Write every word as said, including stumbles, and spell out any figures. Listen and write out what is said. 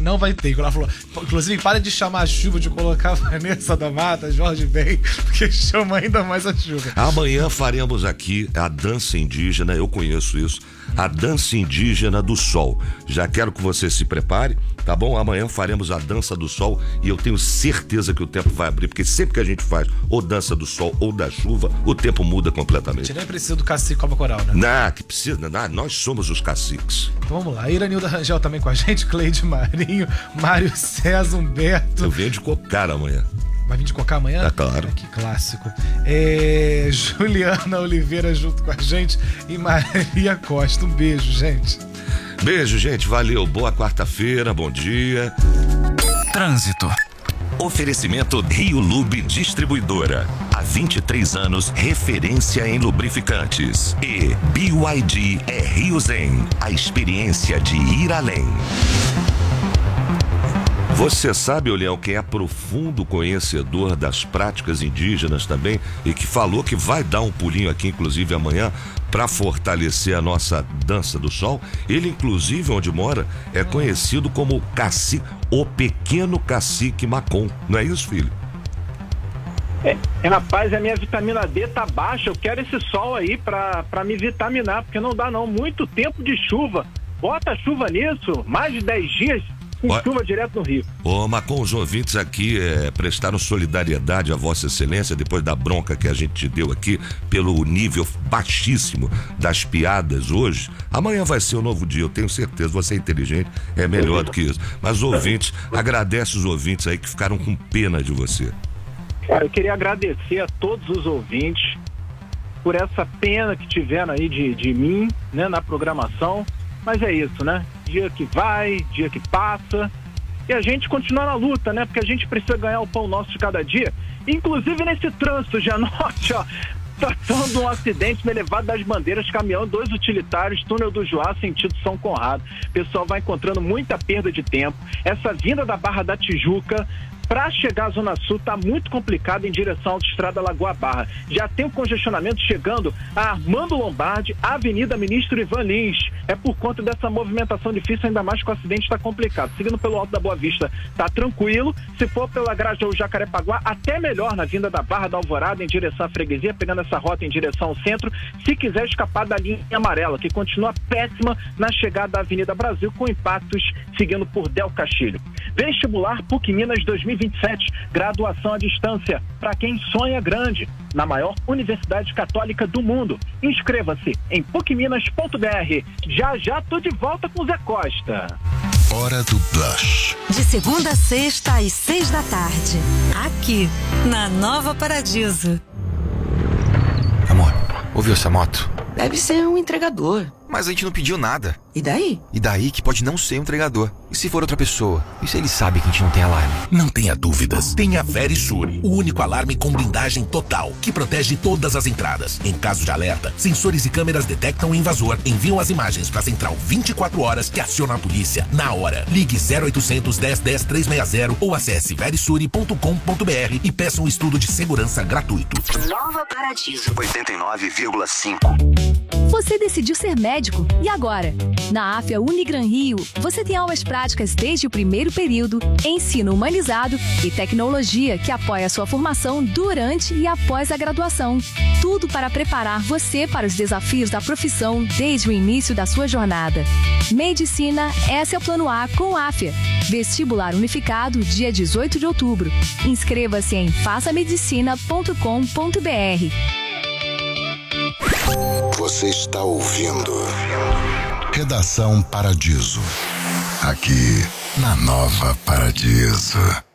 não vai ter. Ela falou, inclusive, para de chamar a chuva, de colocar a Vanessa da Mata, Jorge Ben, porque chama ainda mais a chuva. Amanhã faremos aqui a dança indígena, eu conheço isso, a dança indígena do sol. Já quero que você se prepare, tá bom? Amanhã faremos a dança do sol e eu tenho certeza que o tempo vai abrir, porque sempre que a gente faz ou dança do sol ou da chuva, o tempo muda completamente. A gente nem precisa do cacique Cobra Coral, né? Não, que precisa, não, nós somos os caciques. Então vamos lá, Iranilda Rangel também com a gente, Cleide Marinho, Mário César, Humberto. Eu venho de cocar amanhã. Vai vir de cocar amanhã? É claro. Ah, que clássico. É, Juliana Oliveira junto com a gente e Maria Costa. Um beijo, gente. Beijo, gente. Valeu. Boa quarta-feira. Bom dia. Trânsito. Oferecimento Rio Lube Distribuidora. Há vinte e três anos, referência em lubrificantes. E B Y D é Rio Zen. A experiência de ir além. Você sabe, Leão, quem é profundo conhecedor das práticas indígenas também e que falou que vai dar um pulinho aqui, inclusive amanhã, para fortalecer a nossa dança do sol? Ele, inclusive, onde mora, é conhecido como cacique, o pequeno cacique Macon. Não é isso, filho? É, rapaz, a minha vitamina D tá baixa. Eu quero esse sol aí pra, pra me vitaminar, porque não dá não. Muito tempo de chuva. Bota chuva nisso, mais de dez dias. Com chuva direto no Rio. Ô, Macon, os ouvintes aqui é, prestaram solidariedade a Vossa Excelência depois da bronca que a gente te deu aqui pelo nível baixíssimo das piadas hoje. Amanhã vai ser um novo dia, eu tenho certeza. Você é inteligente, é melhor do que isso. Mas os ouvintes, agradece os ouvintes aí que ficaram com pena de você. Cara, eu queria agradecer a todos os ouvintes por essa pena que tiveram aí de, de mim, né, na programação. Mas é isso, né? Dia que vai, dia que passa. E a gente continua na luta, né? Porque a gente precisa ganhar o pão nosso de cada dia. Inclusive nesse trânsito de anoite, ó. Situação de um acidente no elevado das Bandeiras, caminhão, dois utilitários, túnel do Juá, sentido São Conrado. O pessoal vai encontrando muita perda de tempo. Essa vinda da Barra da Tijuca para chegar à Zona Sul está muito complicado em direção à autoestrada Lagoa Barra. Já tem um congestionamento chegando a Armando Lombardi, Avenida Ministro Ivan Lins. É por conta dessa movimentação difícil, ainda mais que o acidente está complicado. Seguindo pelo Alto da Boa Vista, tá tranquilo. Se for pela Grajaú Jacarepaguá, até melhor na vinda da Barra da Alvorada em direção à freguesia, pegando essa rota em direção ao centro. Se quiser escapar da linha amarela, que continua péssima na chegada da Avenida Brasil, com impactos seguindo por Del Castilho. Vestibular P U C Minas dois mil e vinte e sete, graduação à distância, para quem sonha grande, na maior universidade católica do mundo. Inscreva-se em puc minas ponto b r. Já já tô de volta com o Zé Costa. Hora do Blush. De segunda a sexta às seis da tarde, aqui na Nova Paradiso. Amor, ouviu essa moto? Deve ser um entregador. Mas a gente não pediu nada. E daí? E daí que pode não ser um entregador. E se for outra pessoa? E se ele sabe que a gente não tem alarme? Não tenha dúvidas. Tenha Verisure, o único alarme com blindagem total, que protege todas as entradas. Em caso de alerta, sensores e câmeras detectam o invasor, enviam as imagens para a central vinte e quatro horas, que aciona a polícia na hora. Ligue zero oitocentos, dez, dez, trezentos e sessenta ou acesse verisure ponto com ponto b r e peça um estudo de segurança gratuito. Nova Paradiso. oitenta e nove vírgula cinco. Você decidiu ser médico, e agora? Na AFIA Unigran Rio, você tem aulas práticas desde o primeiro período, ensino humanizado e tecnologia que apoia a sua formação durante e após a graduação. Tudo para preparar você para os desafios da profissão desde o início da sua jornada. Medicina, esse é o plano A com AFIA. Vestibular unificado, dia dezoito de outubro. Inscreva-se em faça medicina ponto com ponto b r. Você está ouvindo Redação Paradiso, aqui na Nova Paradiso.